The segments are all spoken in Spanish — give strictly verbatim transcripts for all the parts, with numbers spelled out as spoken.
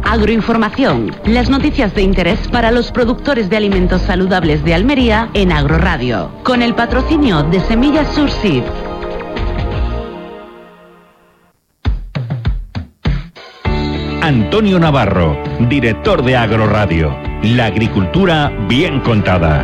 Agroinformación, las noticias de interés para los productores de alimentos saludables de Almería en Agroradio, con el patrocinio de Semillas Surseed. Antonio Navarro, director de Agroradio. La agricultura bien contada.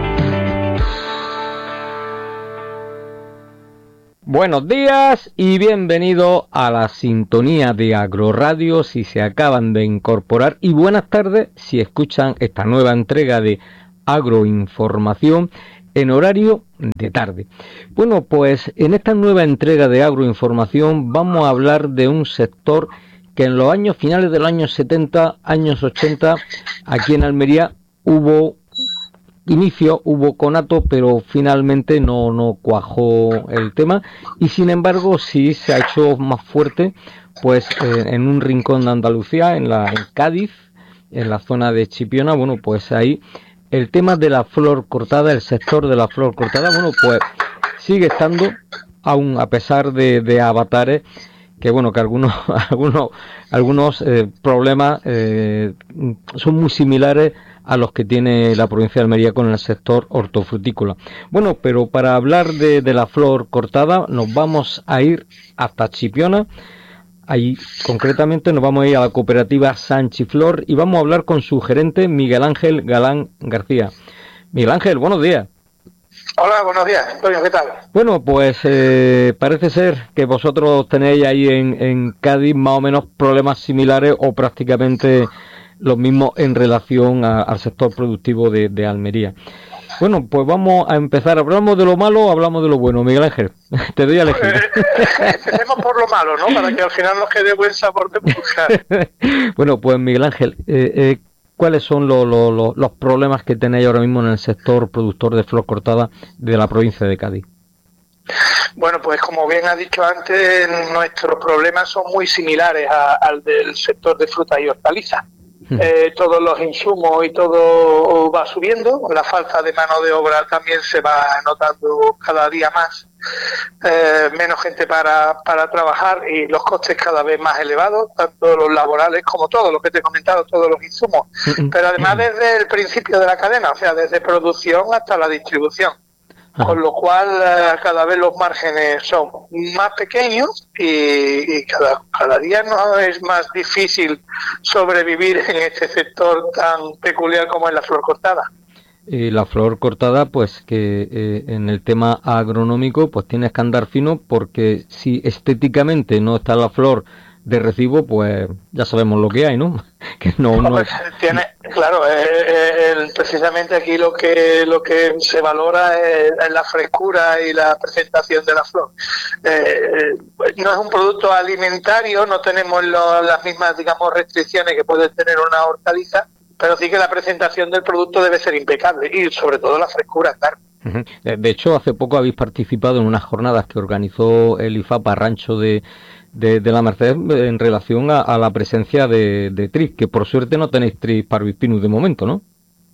Buenos días y bienvenidos a la sintonía de Agroradio si se acaban de incorporar, y buenas tardes si escuchan esta nueva entrega de Agroinformación en horario de tarde. Bueno, pues en esta nueva entrega de Agroinformación vamos a hablar de un sector que en los años finales de los años setenta, años ochenta, aquí en Almería hubo inicio, hubo conato, pero finalmente no, no cuajó el tema, y sin embargo sí se ha hecho más fuerte, pues eh, en un rincón de Andalucía, en la en Cádiz, en la zona de Chipiona. Bueno, pues ahí el tema de la flor cortada, el sector de la flor cortada, bueno, pues sigue estando, aún a pesar de, de avatares, que bueno, que algunos algunos algunos eh, problemas eh, son muy similares a los que tiene la provincia de Almería con el sector hortofrutícola. Bueno, pero para hablar de, de la flor cortada nos vamos a ir hasta Chipiona. Ahí concretamente nos vamos a ir a la cooperativa Sanchiflor y vamos a hablar con su gerente Miguel Ángel Galán García. Miguel Ángel, buenos días. Hola, buenos días, Antonio, ¿qué tal? Bueno, pues eh, parece ser que vosotros tenéis ahí en, en Cádiz más o menos problemas similares o prácticamente los mismos en relación a, al sector productivo de, de Almería. Bueno, pues vamos a empezar. ¿Hablamos de lo malo o hablamos de lo bueno, Miguel Ángel? Te doy a elegir. Eh, empecemos por lo malo, ¿no? Para que al final nos quede buen sabor de boca. Bueno, pues Miguel Ángel, eh, eh, ¿cuáles son lo, lo, lo, los problemas que tenéis ahora mismo en el sector productor de flor cortada de la provincia de Cádiz? Bueno, pues como bien ha dicho antes, nuestros problemas son muy similares a, al del sector de frutas y hortalizas. Eh, todos los insumos y todo va subiendo, la falta de mano de obra también se va notando cada día más, eh, menos gente para, para trabajar y los costes cada vez más elevados, tanto los laborales como todo lo que te he comentado, todos los insumos, pero además desde el principio de la cadena, o sea, desde producción hasta la distribución. Con lo cual eh, cada vez los márgenes son más pequeños y, y cada, cada día no es más difícil sobrevivir en este sector tan peculiar como es la flor cortada. Y la flor cortada, pues que eh, en el tema agronómico pues tienes que andar fino, porque si estéticamente no está la flor de recibo, pues ya sabemos lo que hay, ¿no? Que no, no... Tiene, claro, eh, eh, el, precisamente aquí lo que lo que se valora es, es la frescura y la presentación de la flor. Eh, no es un producto alimentario, no tenemos lo, las mismas, digamos, restricciones que puede tener una hortaliza, pero sí que la presentación del producto debe ser impecable y sobre todo la frescura, claro. De hecho, hace poco habéis participado en unas jornadas que organizó el IFAPA Rancho de De, de la Merced en relación a, a la presencia de, de tris, que por suerte no tenéis tris parvispinus de momento, ¿no?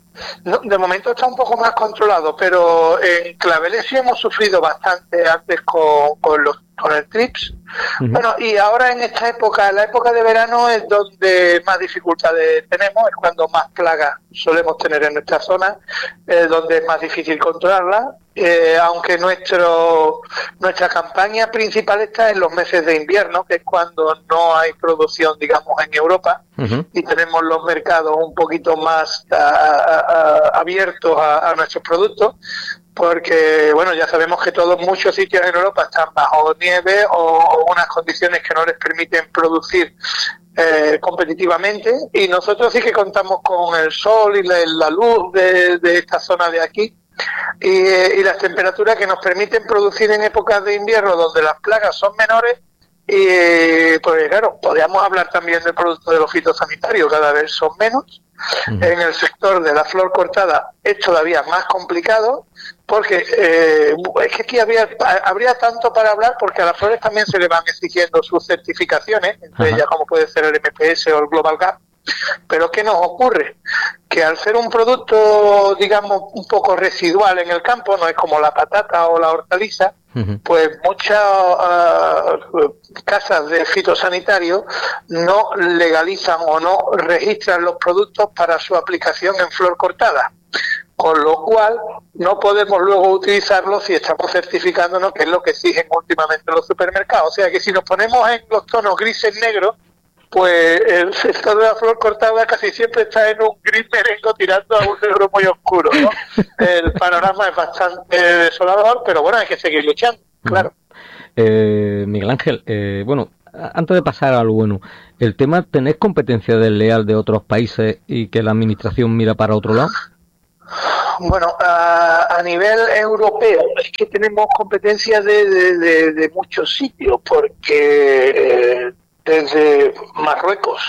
No, de momento está un poco más controlado, pero en claveles sí hemos sufrido bastante antes con, con los con el trips. Uh-huh. Bueno, y ahora en esta época, la época de verano es donde más dificultades tenemos, es cuando más plagas solemos tener en nuestra zona, es donde es más difícil controlarla, eh, aunque nuestro nuestra campaña principal está en los meses de invierno, que es cuando no hay producción, digamos, en Europa, uh-huh. y tenemos los mercados un poquito más a, a, a, abiertos a, a nuestros productos, porque, bueno, ya sabemos que todos, muchos sitios en Europa están bajo nieve o, o unas condiciones que no les permiten producir eh, competitivamente, y nosotros sí que contamos con el sol y la, la luz de, de esta zona de aquí, y, y las temperaturas que nos permiten producir en épocas de invierno donde las plagas son menores. Y pues claro, podríamos hablar también del producto de los fitosanitarios, cada vez son menos. Uh-huh. En el sector de la flor cortada es todavía más complicado, porque eh, es que aquí habría, habría tanto para hablar, porque a las flores también se le van exigiendo sus certificaciones, entre uh-huh. ellas como puede ser el M P S o el Global Gap, Pero ¿qué nos ocurre? Que al ser un producto, digamos, un poco residual en el campo, no es como la patata o la hortaliza, uh-huh. pues muchas uh, casas de fitosanitario no legalizan o no registran los productos para su aplicación en flor cortada. Con lo cual no podemos luego utilizarlo si estamos certificándonos, que es lo que exigen últimamente los supermercados. O sea que si nos ponemos en los tonos grises negros, pues el sector de la flor cortada casi siempre está en un gris merengo tirando a un negro muy oscuro, ¿no? El panorama es bastante desolador, pero bueno, hay que seguir luchando, claro. Eh, Miguel Ángel, eh, bueno, antes de pasar a lo bueno, el tema, ¿tenés competencia desleal de otros países y que la administración mira para otro lado? Bueno, a, a nivel europeo es que tenemos competencia de, de, de, de muchos sitios, porque eh, desde Marruecos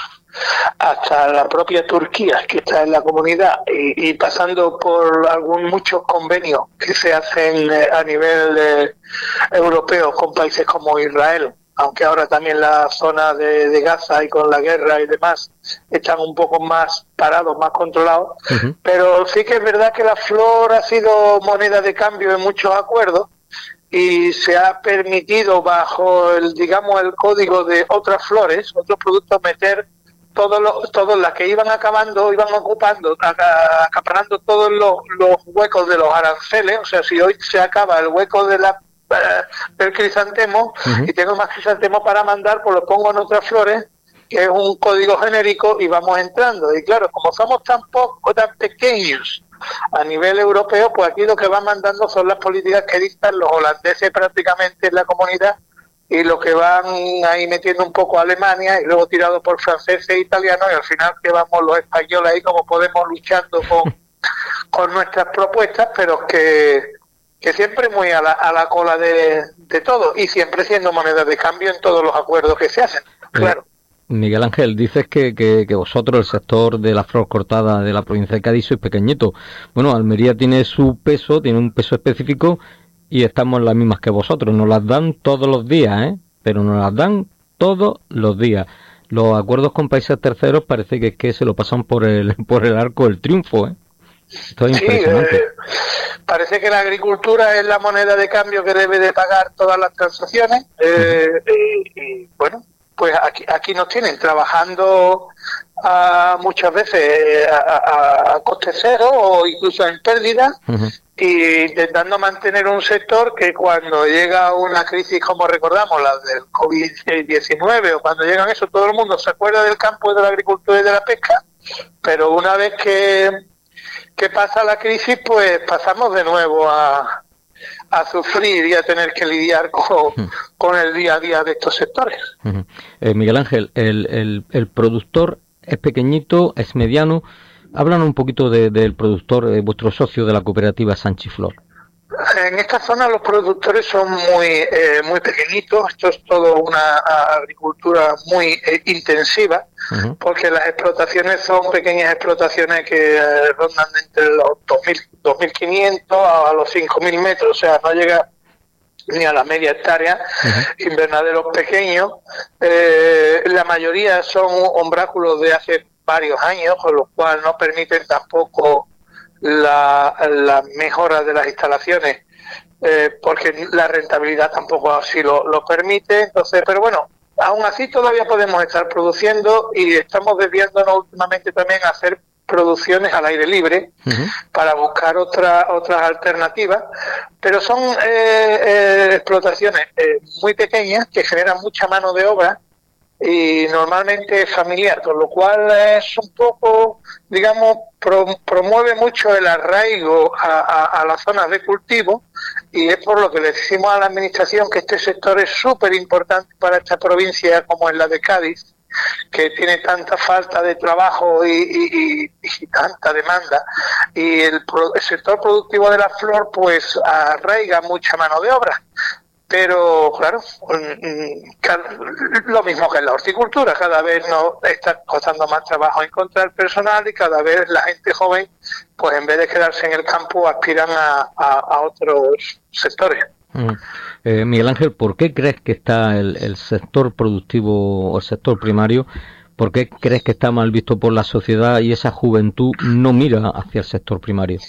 hasta la propia Turquía, que está en la comunidad, y, y pasando por algún muchos convenios que se hacen eh, a nivel eh, europeo con países como Israel, aunque ahora también la zona de, de Gaza y con la guerra y demás están un poco más parados, más controlados, uh-huh. pero sí que es verdad que la flor ha sido moneda de cambio en muchos acuerdos y se ha permitido bajo el, digamos, el código de otras flores, otros productos, meter todos los, todos las que iban acabando, iban ocupando, acaparando todos los, los huecos de los aranceles. O sea, si hoy se acaba el hueco de la del crisantemo uh-huh. y tengo más crisantemo para mandar, pues lo pongo en otras flores, que es un código genérico, y vamos entrando. Y claro, como somos tan poco, tan pequeños a nivel europeo, pues aquí lo que van mandando son las políticas que dictan los holandeses prácticamente en la comunidad, y lo que van ahí metiendo un poco a Alemania, y luego tirado por franceses e italianos, y al final que vamos los españoles ahí como podemos luchando con, con nuestras propuestas, pero que que siempre muy a la, a la cola de, de todo, y siempre siendo moneda de cambio en todos los acuerdos que se hacen, claro. Eh, Miguel Ángel, dices que, que, que vosotros, el sector de la flor cortada de la provincia de Cádiz, sois pequeñito. Bueno, Almería tiene su peso, tiene un peso específico, y estamos las mismas que vosotros. Nos las dan todos los días, ¿eh? Pero nos las dan todos los días. Los acuerdos con países terceros parece que es que se lo pasan por el, por el arco del triunfo, ¿eh? Esto es impresionante. Sí, eh, parece que la agricultura es la moneda de cambio que debe de pagar todas las transacciones, eh, uh-huh. y, y bueno, pues aquí, aquí nos tienen trabajando a, muchas veces a, a, a coste cero o incluso en pérdida, uh-huh. y intentando mantener un sector que cuando llega una crisis como recordamos la del covid diecinueve, o cuando llegan eso, todo el mundo se acuerda del campo, de la agricultura y de la pesca, pero una vez que que pasa la crisis, pues pasamos de nuevo a, a sufrir y a tener que lidiar con, uh-huh. con el día a día de estos sectores. Uh-huh. Eh, Miguel Ángel, el, el, el productor es pequeñito, es mediano. Háblanos un poquito de, del productor, eh, vuestro socio de la cooperativa Sanchiflor. En esta zona los productores son muy eh, muy pequeñitos. Esto es todo una agricultura muy eh, intensiva, uh-huh. porque las explotaciones son pequeñas explotaciones que eh, rondan entre los dos mil quinientos a los cinco mil metros, o sea, no llega ni a la media hectárea, uh-huh. invernaderos pequeños. Eh, la mayoría son ombráculos de hace varios años, con lo cual no permiten tampoco la, la mejora de las instalaciones, eh, porque la rentabilidad tampoco así lo, lo permite. Entonces, pero bueno, aún así todavía podemos estar produciendo, y estamos desviándonos últimamente también a hacer producciones al aire libre, uh-huh. para buscar otra, otras alternativas, pero son eh, eh, explotaciones eh, muy pequeñas que generan mucha mano de obra y normalmente familiar, con lo cual es un poco, digamos, pro, promueve mucho el arraigo a, a, a las zonas de cultivo, y es por lo que le decimos a la administración que este sector es súper importante para esta provincia como es la de Cádiz, que tiene tanta falta de trabajo y, y, y, y tanta demanda, y el, el sector productivo de la flor pues arraiga mucha mano de obra. Pero claro, lo mismo que en la horticultura, cada vez nos está costando más trabajo encontrar personal, y cada vez la gente joven, pues en vez de quedarse en el campo, aspiran a, a, a otros sectores. Mm. Eh, Miguel Ángel, ¿por qué crees que está el, el sector productivo o el sector primario ¿Por qué crees que está mal visto por la sociedad y esa juventud no mira hacia el sector primario?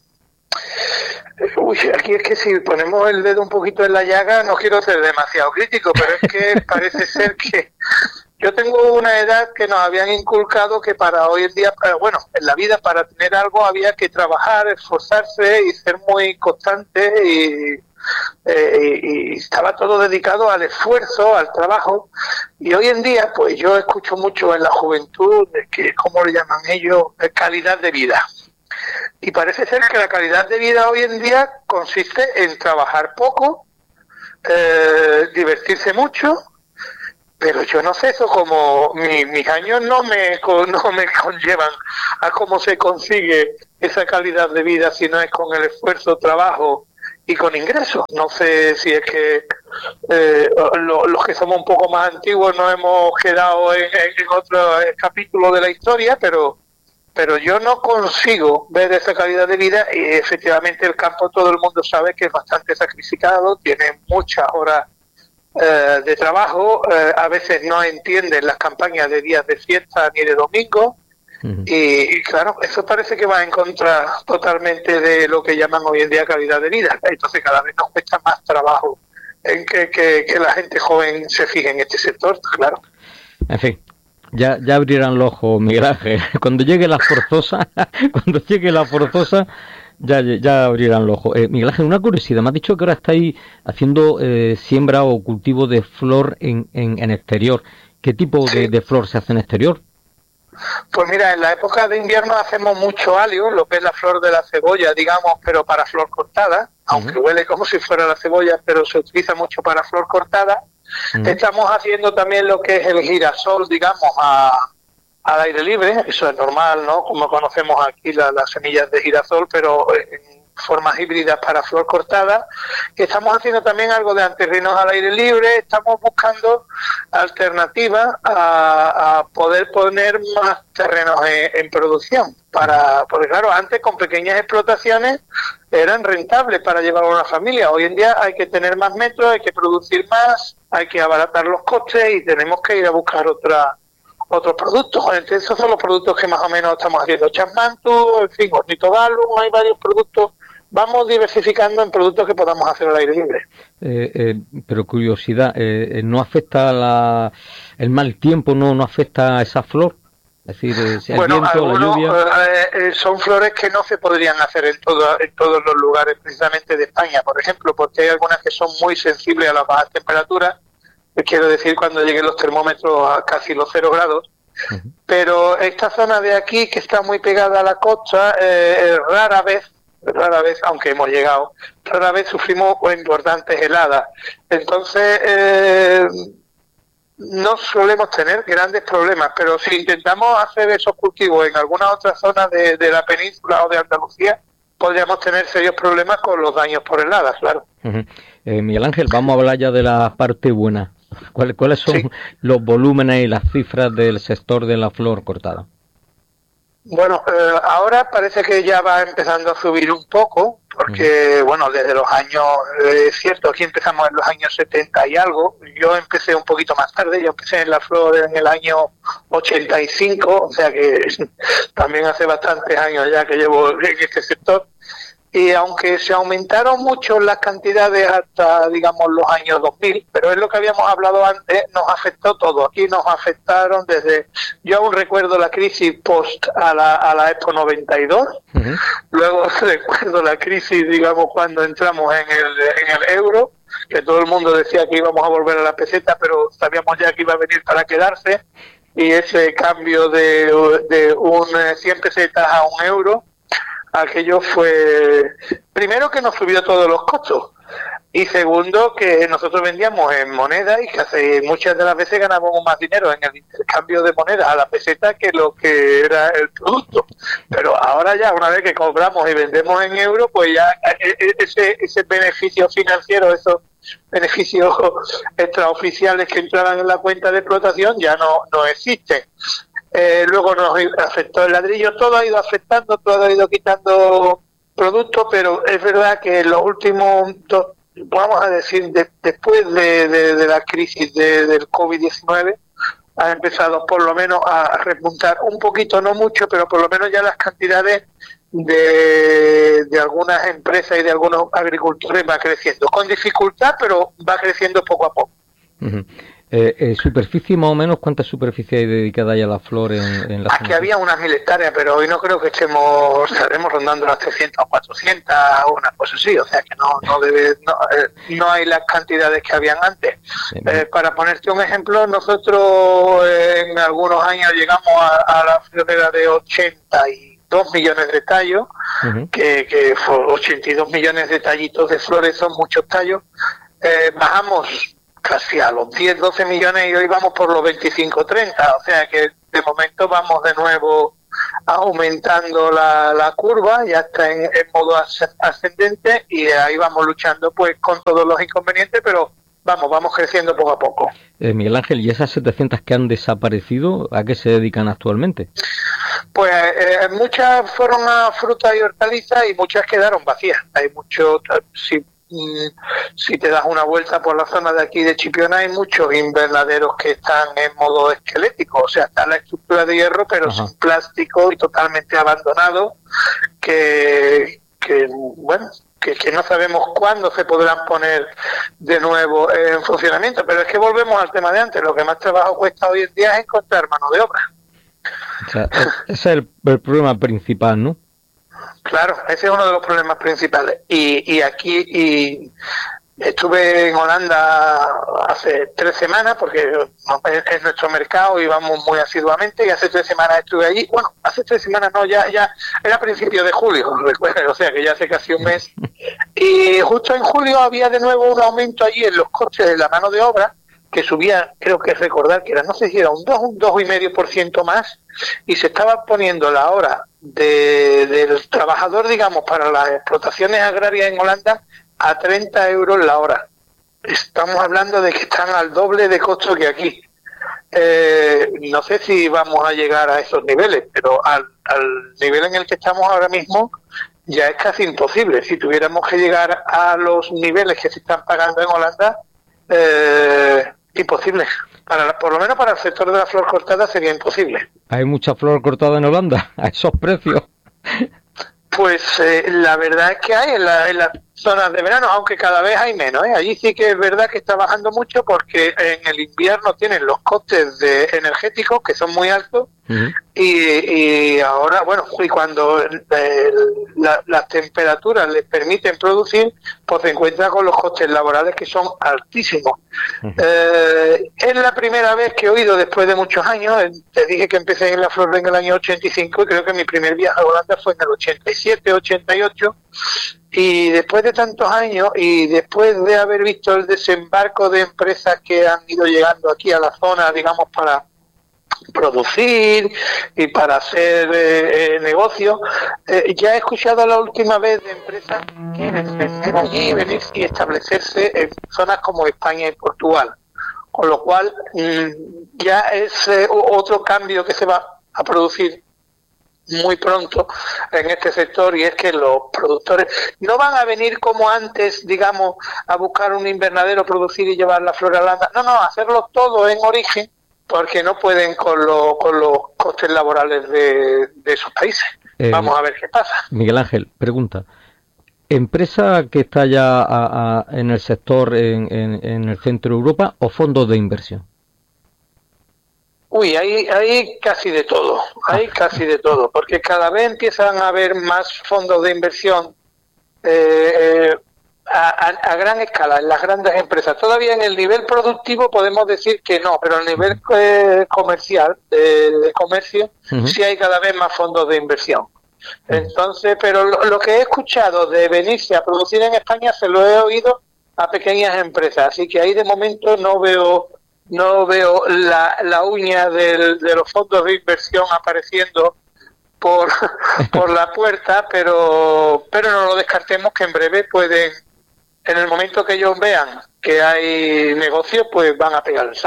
Uy, aquí es que si ponemos el dedo un poquito en la llaga, no quiero ser demasiado crítico, pero es que parece ser que yo tengo una edad que nos habían inculcado que para hoy en día, bueno, en la vida para tener algo había que trabajar, esforzarse y ser muy constante y, eh, y, y estaba todo dedicado al esfuerzo, al trabajo. Y hoy en día, pues yo escucho mucho en la juventud de que, ¿cómo le llaman ellos? Calidad de vida. Y parece ser que la calidad de vida hoy en día consiste en trabajar poco, eh, divertirse mucho, pero yo no sé eso, como mi, mis años no me no me conllevan a cómo se consigue esa calidad de vida si no es con el esfuerzo, trabajo y con ingresos. No sé si es que eh, lo, los que somos un poco más antiguos nos hemos quedado en, en otro capítulo de la historia, pero pero yo no consigo ver esa calidad de vida y efectivamente el campo todo el mundo sabe que es bastante sacrificado, tiene muchas horas eh, de trabajo, eh, a veces no entienden las campañas de días de fiesta ni de domingo uh-huh. y, y claro, eso parece que va en contra totalmente de lo que llaman hoy en día calidad de vida, entonces cada vez nos cuesta más trabajo en que, que, que la gente joven se fije en este sector, claro. En fin. Ya, ya abrirán los ojos, Miguel Ángel. Cuando llegue la forzosa, cuando llegue la forzosa, ya, ya abrirán los ojos. Eh, Miguel Ángel, una curiosidad. Me has dicho que ahora estáis haciendo eh, siembra o cultivo de flor en, en, en exterior. ¿Qué tipo sí. de, de flor se hace en exterior? Pues mira, en la época de invierno hacemos mucho alio, lo que es la flor de la cebolla, digamos, pero para flor cortada, aunque uh-huh. huele como si fuera la cebolla, pero se utiliza mucho para flor cortada. Uh-huh. Estamos haciendo también lo que es el girasol, digamos, a, al aire libre, eso es normal, ¿no? Como conocemos aquí la, las semillas de girasol, pero en formas híbridas para flor cortada. Estamos haciendo también algo de anterrinos al aire libre, estamos buscando alternativas a, a poder poner más terrenos en, en producción, para porque claro, antes con pequeñas explotaciones eran rentables para llevar a una familia. Hoy en día hay que tener más metros, hay que producir más, hay que abaratar los costes y tenemos que ir a buscar otra otros productos. Entonces, esos son los productos que más o menos estamos haciendo. Chasmantu, en fin, ornitogalum, hay varios productos. Vamos diversificando en productos que podamos hacer al aire libre. Eh, eh, pero curiosidad, eh, ¿no afecta la, el mal tiempo, no, no afecta a esa flor? Es decir, eh, el bueno, viento, algunos, la lluvia. Eh, eh, son flores que no se podrían hacer en, todo, en todos los lugares, precisamente de España, por ejemplo, porque hay algunas que son muy sensibles a las bajas temperaturas. Quiero decir, cuando lleguen los termómetros a casi los cero grados. Uh-huh. Pero esta zona de aquí, que está muy pegada a la costa, eh, rara vez, rara vez, aunque hemos llegado, rara vez sufrimos importantes heladas. Entonces, eh, no solemos tener grandes problemas, pero si intentamos hacer esos cultivos en alguna otra zona de, de la península o de Andalucía, podríamos tener serios problemas con los daños por heladas, claro. Uh-huh. eh, Miguel Ángel, vamos a hablar ya de la parte buena. ¿Cuáles, cuáles son sí. los volúmenes y las cifras del sector de la flor cortada? Bueno, eh, ahora parece que ya va empezando a subir un poco, porque, uh-huh. bueno, desde los años, eh, es cierto, aquí empezamos en los años setenta y algo, yo empecé un poquito más tarde, yo empecé en la flor en el año ochenta y cinco, o sea que también hace bastantes años ya que llevo en este sector. Y aunque se aumentaron mucho las cantidades hasta, digamos, los años dos mil, pero es lo que habíamos hablado antes, nos afectó todo. Aquí nos afectaron desde, yo aún recuerdo la crisis post a la, a la Expo noventa y dos, uh-huh. luego recuerdo la crisis, digamos, cuando entramos en el, en el euro, que todo el mundo decía que íbamos a volver a la peseta, pero sabíamos ya que iba a venir para quedarse, y ese cambio de, de un cien pesetas a un euro, aquello fue, primero que nos subió todos los costos, y segundo que nosotros vendíamos en moneda y que hace muchas de las veces ganábamos más dinero en el intercambio de monedas a la peseta que lo que era el producto. Pero ahora ya, una vez que cobramos y vendemos en euros, pues ya ese, ese beneficio financiero, esos beneficios extraoficiales que entraban en la cuenta de explotación ya no, no existen. Eh, luego nos afectó el ladrillo, todo ha ido afectando, todo ha ido quitando productos, pero es verdad que en los últimos dos, vamos a decir, de, después de, de, de la crisis de, del COVID diecinueve, ha empezado por lo menos a repuntar un poquito, no mucho, pero por lo menos ya las cantidades de, de algunas empresas y de algunos agricultores va creciendo, con dificultad, pero va creciendo poco a poco. Uh-huh. Eh, eh, superficie más o menos, ¿cuánta superficie hay dedicada ya a las flores en, en la Aquí zona? Había unas mil hectáreas, pero hoy no creo que estemos, estaremos rondando las trescientas o cuatrocientas o una cosa así, o sea que no no debe no, eh, no hay las cantidades que habían antes. Eh, para ponerte un ejemplo, nosotros eh, en algunos años llegamos a, a la florera de ochenta y dos millones de tallos, uh-huh. que, que ochenta y dos millones de tallitos de flores son muchos tallos. Eh, bajamos casi a los diez, doce millones y hoy vamos por los veinticinco, treinta, o sea que de momento vamos de nuevo aumentando la, la curva, ya está en, en modo ascendente y ahí vamos luchando pues con todos los inconvenientes, pero vamos, vamos creciendo poco a poco. Eh, Miguel Ángel, ¿y esas setecientas que han desaparecido, a qué se dedican actualmente? Pues eh, muchas fueron a frutas y hortalizas y muchas quedaron vacías. Hay mucho, si, si te das una vuelta por la zona de aquí de Chipiona, hay muchos invernaderos que están en modo esquelético, o sea, está la estructura de hierro, pero Ajá. sin plástico y totalmente abandonado, que, que bueno... Que, que no sabemos cuándo se podrán poner de nuevo en funcionamiento, pero es que volvemos al tema de antes, lo que más trabajo cuesta hoy en día es encontrar mano de obra. O sea, ese es el, el problema principal, ¿no? Claro, ese es uno de los problemas principales. Y, y aquí y estuve en Holanda hace tres semanas, porque es nuestro mercado y vamos muy asiduamente, y hace tres semanas estuve allí. Bueno, hace tres semanas no, ya ya era a principios de julio, recuerdo, o sea que ya hace casi un mes. Y justo en julio había de nuevo un aumento allí en los costes de la mano de obra, que subía, creo que recordar que era, no sé si era un dos, un dos y medio por ciento más, y se estaba poniendo la hora de, del trabajador, digamos, para las explotaciones agrarias en Holanda a treinta euros la hora. Estamos hablando de que están al doble de costo que aquí. Eh, no sé si vamos a llegar a esos niveles, pero al, al nivel en el que estamos ahora mismo ya es casi imposible. Si tuviéramos que llegar a los niveles que se están pagando en Holanda, eh, imposible. Para, por lo menos para el sector de la flor cortada sería imposible. ¿Hay mucha flor cortada en Holanda a esos precios? Pues eh, la verdad es que hay en, la, en las zonas de verano, aunque cada vez hay menos, ¿eh? Allí sí que es verdad que está bajando mucho porque en el invierno tienen los costes de energéticos que son muy altos, uh-huh. y, y ahora, bueno, y cuando eh, la, las temperaturas les permiten producir, pues se encuentra con los costes laborales que son altísimos. Uh-huh. Eh, es la primera vez que he oído después de muchos años, te dije que empecé en la flor en el año ochenta y cinco y creo que mi primer viaje a Holanda fue en el ochenta y siete, ochenta y ocho, y después de tantos años y después de haber visto el desembarco de empresas que han ido llegando aquí a la zona, digamos, para producir y para hacer eh, eh, negocio, eh, ya he escuchado la última vez de empresas que quieren venir allí, venir y establecerse en zonas como España y Portugal, con lo cual mmm, ya es eh, otro cambio que se va a producir muy pronto en este sector, y es que los productores no van a venir como antes, digamos, a buscar un invernadero, producir y llevar la flor a Holanda, no, no, hacerlo todo en origen, porque no pueden con, lo, con los costes laborales de, de esos países. Eh, Vamos a ver qué pasa. Miguel Ángel, pregunta, ¿empresa que está ya a, a, en el sector en, en, en el centro de Europa o fondos de inversión? Uy, hay, hay casi de todo, hay casi de todo, porque cada vez empiezan a haber más fondos de inversión eh, eh, a, a, a gran escala, en las grandes empresas. Todavía en el nivel productivo podemos decir que no, pero a nivel eh, comercial, de, de comercio, uh-huh. sí hay cada vez más fondos de inversión. Entonces, pero lo, lo que he escuchado de venirse a producir en España se lo he oído a pequeñas empresas, así que ahí de momento no veo... No veo la, la uña del, de los fondos de inversión apareciendo por por la puerta, pero pero no lo descartemos que en breve pueden, en el momento que ellos vean que hay negocio, pues van a pegar el salto.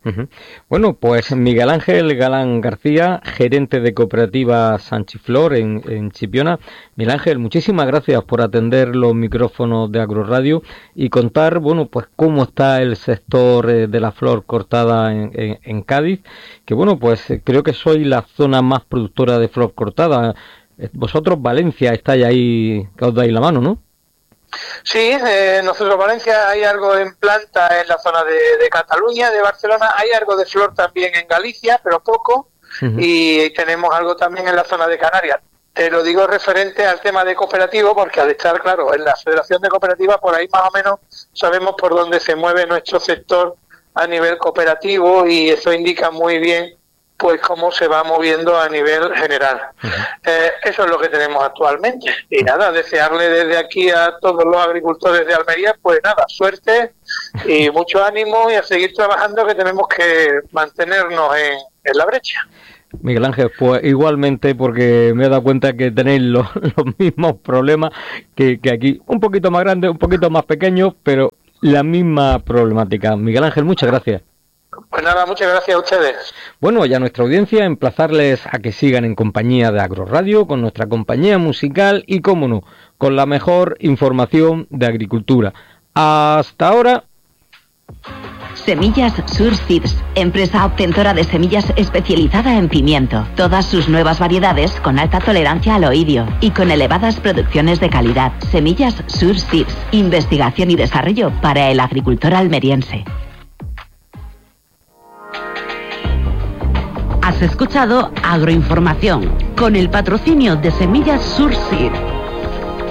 Uh-huh. Bueno, pues Miguel Ángel Galán García, gerente de Cooperativa Sanchiflor en, en Chipiona. Miguel Ángel, muchísimas gracias por atender los micrófonos de Agroradio y contar, bueno, pues cómo está el sector eh, de la flor cortada en, en, en Cádiz, que bueno, pues eh, creo que soy la zona más productora de flor cortada. Vosotros, Valencia, estáis ahí, que os dais la mano, ¿no? Sí, eh, nosotros Valencia hay algo en planta en la zona de, de Cataluña, de Barcelona, hay algo de flor también en Galicia, pero poco, uh-huh. y tenemos algo también en la zona de Canarias. Te lo digo referente al tema de cooperativo, porque al estar, claro, en la Federación de Cooperativas, por ahí más o menos sabemos por dónde se mueve nuestro sector a nivel cooperativo y eso indica muy bien pues cómo se va moviendo a nivel general. Uh-huh. Eh, eso es lo que tenemos actualmente. Y nada, desearle desde aquí a todos los agricultores de Almería, pues nada, suerte y mucho ánimo y a seguir trabajando, que tenemos que mantenernos en, en la brecha. Miguel Ángel, pues igualmente, porque me he dado cuenta que tenéis los, los mismos problemas que, que aquí, un poquito más grandes, un poquito más pequeños, pero la misma problemática. Miguel Ángel, muchas gracias. Pues nada, muchas gracias a ustedes. Bueno, y a nuestra audiencia, emplazarles a que sigan en compañía de Agroradio, con nuestra compañía musical y, cómo no, con la mejor información de agricultura. Hasta ahora. Semillas Sur Seeds, empresa obtentora de semillas especializada en pimiento. Todas sus nuevas variedades con alta tolerancia al oidio y con elevadas producciones de calidad. Semillas Sur Seeds, investigación y desarrollo para el agricultor almeriense. Has escuchado Agroinformación con el patrocinio de Semillas Sur Seed.